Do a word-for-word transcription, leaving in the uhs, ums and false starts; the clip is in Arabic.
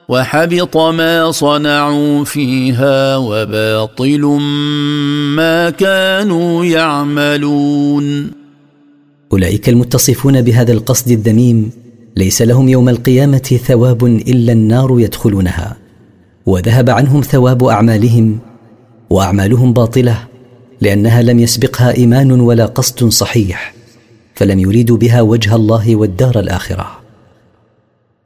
وحبط ما صنعوا فيها وباطل ما كانوا يعملون. أولئك المتصفون بهذا القصد الذميم ليس لهم يوم القيامة ثواب إلا النار يدخلونها، وذهب عنهم ثواب أعمالهم، وأعمالهم باطلة لأنها لم يسبقها إيمان ولا قصد صحيح، فلم يريدوا بها وجه الله والدار الآخرة.